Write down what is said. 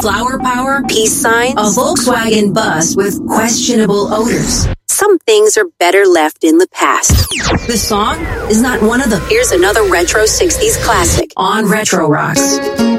flower power, peace signs, a Volkswagen bus with questionable odors. Some things are better left in the past. This song is not one of them. Here's another retro 60s classic on Retro Rocks.